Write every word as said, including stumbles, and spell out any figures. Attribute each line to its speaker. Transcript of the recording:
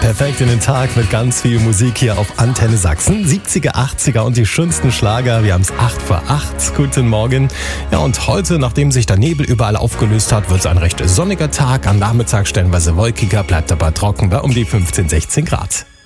Speaker 1: Perfekt in den Tag mit ganz viel Musik hier auf Antenne Sachsen. siebziger, achtziger und die schönsten Schlager. Wir haben es acht vor acht. Guten Morgen. Ja, und heute, nachdem sich der Nebel überall aufgelöst hat, wird es ein recht sonniger Tag. Am Nachmittag stellenweise wolkiger, bleibt aber trocken bei um die fünfzehn, sechzehn Grad.